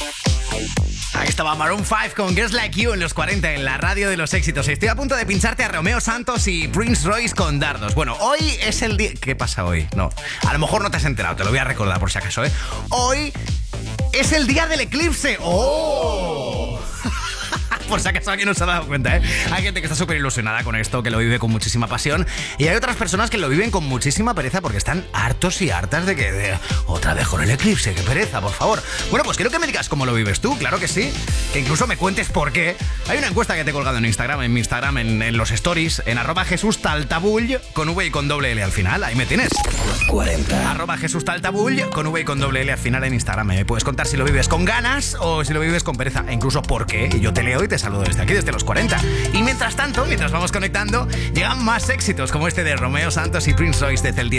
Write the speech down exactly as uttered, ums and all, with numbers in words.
Ahí estaba Maroon cinco con Girls Like You en los cuarenta en la radio de los éxitos. Estoy a punto de pincharte a Romeo Santos y Prince Royce con Dardos. Bueno, hoy es el día... ¿Qué pasa hoy? No, a lo mejor no te has enterado, te lo voy a recordar por si acaso, ¿eh? Hoy es el día del eclipse. ¡Oh! Por si acaso alguien no se ha dado cuenta, ¿eh? Hay gente que está súper ilusionada con esto, que lo vive con muchísima pasión, y hay otras personas que lo viven con muchísima pereza porque están hartos y hartas de que de, otra vez con el eclipse, qué pereza, por favor. Bueno, pues quiero que me digas cómo lo vives tú, claro que sí, que incluso me cuentes por qué. Hay una encuesta que te he colgado en Instagram, en mi Instagram, en, en los stories, en arroba Jesús Taltabull, con V y con doble L al final, ahí me tienes. cuarenta. Arroba Jesús Taltabull, con V y con doble L al final en Instagram. Me puedes contar si lo vives con ganas o si lo vives con pereza, e incluso por qué, y yo te leo y te saludo desde aquí, desde los cuarenta. Y mientras tanto, mientras vamos conectando, llegan más éxitos como este de Romeo Santos y Prince Royce desde el